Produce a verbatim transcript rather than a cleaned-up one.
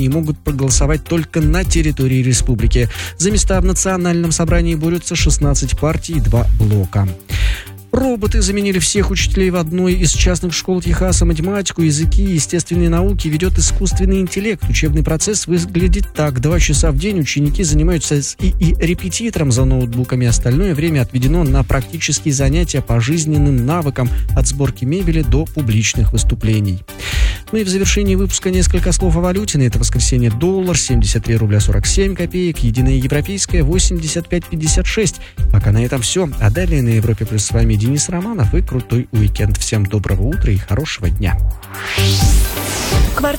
граждане могут проголосовать только на территории республики. За места в национальном собрании борются шестнадцать партий и два блока. Роботы заменили всех учителей в одной из частных школ Техаса. Математику, языки и естественные науки ведет искусственный интеллект. Учебный процесс выглядит так. Два часа в день ученики занимаются с ИИ-репетитором за ноутбуками. Остальное время отведено на практические занятия по жизненным навыкам от сборки мебели до публичных выступлений. Ну и в завершении выпуска несколько слов о валюте. На это воскресенье доллар семьдесят три рубля сорок семь копеек, единая европейская восемьдесят пять пятьдесят шесть. Пока на этом все. А далее на Европе плюс с вами Денис Романов и крутой уикенд. Всем доброго утра и хорошего дня. Квартал